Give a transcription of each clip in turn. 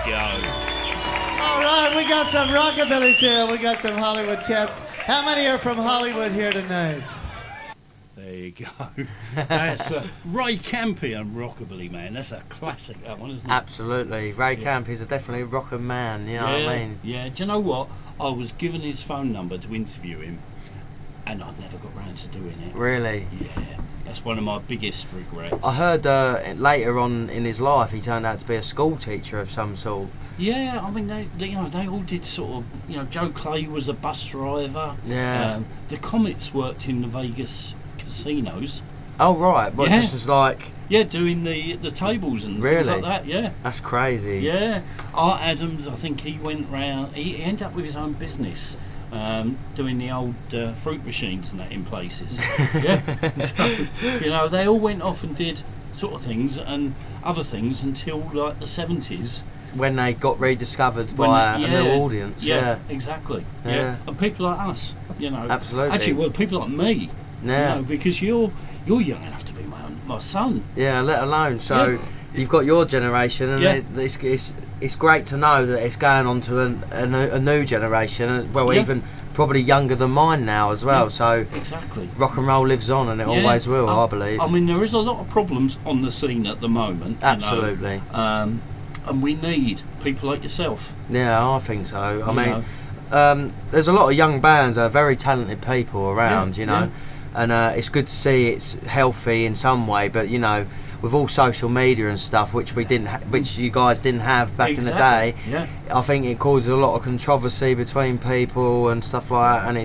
go. All right, we got some rockabillys here. We got some Hollywood cats. How many are from Hollywood here tonight? There you go. That's Ray Campion and Rockabilly Man. That's a classic, that one, isn't it? Absolutely. Ray Camp is definitely a rocker man, you know what I mean? Yeah, do you know what? I was given his phone number to interview him, and I never got round to doing it. Really? Yeah, that's one of my biggest regrets. I heard later on in his life he turned out to be a school teacher of some sort. Yeah, I mean, they all did sort of, Joe Clay was a bus driver. Yeah. The Comets worked in the Vegas casinos. Oh, right. But Yeah. just as like... Yeah, doing the tables and things like that, yeah. That's crazy. Yeah. Art Adams, I think he went round, he ended up with his own business, doing the old fruit machines and that in places. Yeah. So, they all went off and did sort of things and other things until like the 70s. When they got rediscovered by a new audience. Yeah, exactly. Yeah. Yeah. And people like us, Absolutely. Actually, well, people like me. Yeah. Because you're young enough to be my son. Yeah, let alone. So you've got your generation, and it's great to know that it's going on to a new generation. Well, even probably younger than mine now as well. Yeah, so exactly. Rock and roll lives on, and it always will, I believe. I mean, there is a lot of problems on the scene at the moment. Absolutely. And we need people like yourself. Yeah, I think so. I mean, there's a lot of young bands that are very talented people around, and it's good to see it's healthy in some way. But with all social media and stuff, which we didn't, which you guys didn't have back in the day, I think it causes a lot of controversy between people and stuff like that. And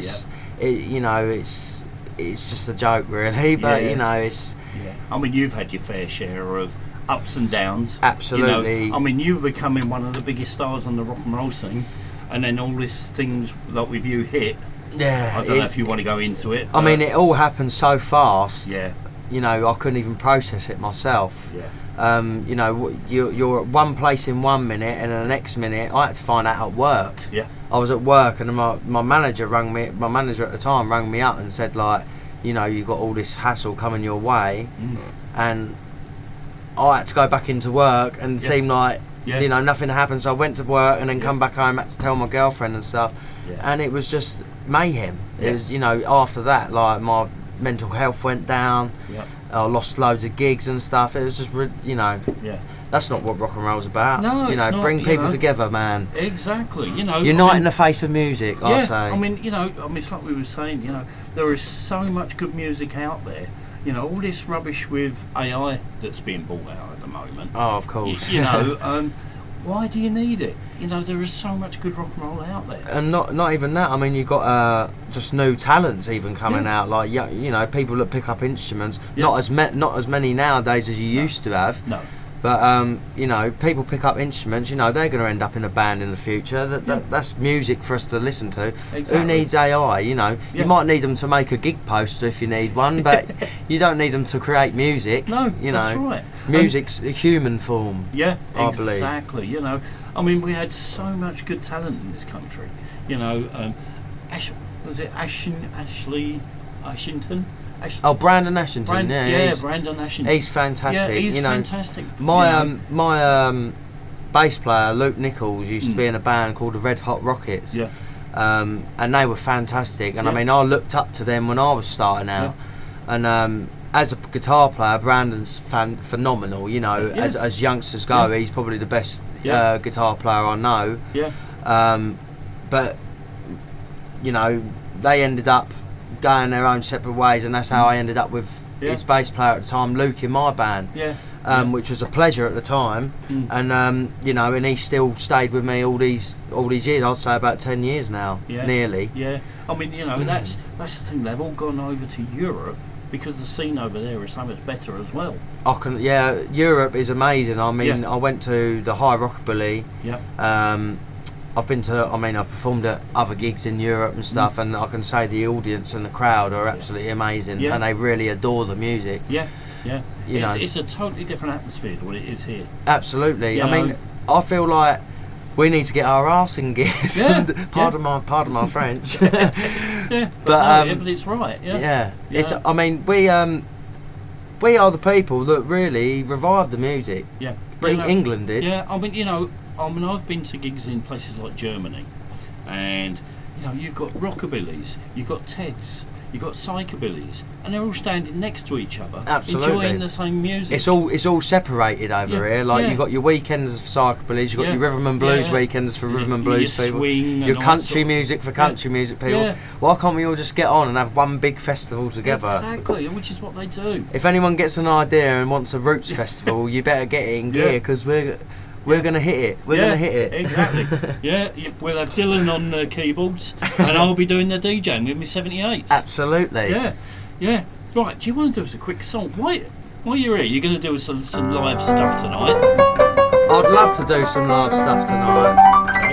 it's just a joke, really. But it's. Yeah. I mean, you've had your fair share of ups and downs. Absolutely. I mean, you were becoming one of the biggest stars on the rock and roll scene, and then all these things like with you hit. Yeah. I don't know if you want to go into it. I mean, it all happened so fast. Yeah. I couldn't even process it myself. Yeah. You're at one place in 1 minute, and the next minute I had to find out at work. Yeah. I was at work, and my manager rang me. My manager at the time rang me up and said, like, you've got all this hassle coming your way, and I had to go back into work, and it seemed like nothing happened. So I went to work and then come back home, had to tell my girlfriend and stuff, and it was just mayhem. It was after that, like, my mental health went down. I lost loads of gigs and stuff. It was just that's not what rock and roll's about. No, it's not, bring people together, man. Exactly. Unite in the face of music, I say. I mean, it's like we were saying, there is so much good music out there. All this rubbish with AI that's being brought out at the moment. Oh, of course. Why do you need it? There is so much good rock and roll out there. And not even that. I mean, you've got just new talents even coming out. Like people that pick up instruments. Not as many nowadays as you used to have. No. But people pick up instruments. They're going to end up in a band in the future. That's music for us to listen to. Exactly. Who needs AI? You might need them to make a gig poster if you need one, but you don't need them to create music. No, that's right. Music's a human form. Yeah, I believe. Exactly. I mean, we had so much good talent in this country. Was it Ashley Ashington? Brandon Ashington. Brandon Ashington. He's fantastic. Yeah, he's fantastic. My bass player Luke Nichols used to be in a band called the Red Hot Rockets. Yeah. And they were fantastic. And I mean, I looked up to them when I was starting out. And as a guitar player, Brandon's phenomenal. As youngsters go, he's probably the best guitar player I know. Yeah. But they ended up going their own separate ways, and that's how I ended up with his bass player at the time, Luke, in my band. Which was a pleasure at the time, and and he still stayed with me all these years. I'd say about 10 years now, nearly. Yeah, I mean, that's the thing. They've all gone over to Europe because the scene over there is so much better as well. Europe is amazing. I mean, I went to the High Rockabilly. I've performed at other gigs in Europe and stuff, and I can say the audience and the crowd are absolutely amazing, and they really adore the music. It's a totally different atmosphere to what it is here. Absolutely. I mean, I feel like we need to get our arse in gear. Pardon my French. But it's right. It's. I mean, we are the people that really revived the music. England did. Yeah, I mean, mean, I've been to gigs in places like Germany, and you know, you've got rockabillys, you've got Teds, you've got psychobillys, and they're all standing next to each other, Absolutely. enjoying the same music. It's all separated over Yeah, here. Like yeah. you've got your weekends for psychobillys, you've got Yeah, your rhythm and blues yeah. weekends for rhythm and Your blues people, swing your and all that country sort of- music for country music people. Yeah. Why can't we all just get on and have one big festival together? Exactly, which is what they do. If anyone gets an idea and wants a Roots festival, you better get it in gear, Yeah. because we're gonna hit it. We're gonna hit it. Exactly. Yeah, we'll have Dylan on the keyboards, and I'll be doing the DJing with my 78s. Absolutely. Yeah, yeah. Right, do you want to do us a quick song? While you're here, you're going to do us some live stuff tonight. I'd love to do some live stuff tonight.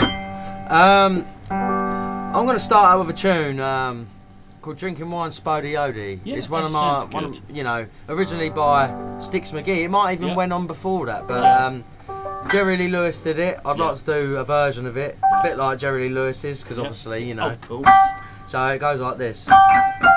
I'm going to start out with a tune called "Drinking Wine Spodiodi." Yeah, it's one that of my, sounds good. you know, originally by Styx McGee. It might even Yeah. went on before that, but Yeah. Jerry Lee Lewis did it. I'd Yeah. like to do a version of it, a bit like Jerry Lee Lewis's, because Yeah. obviously, you know. Of course. So it goes like this.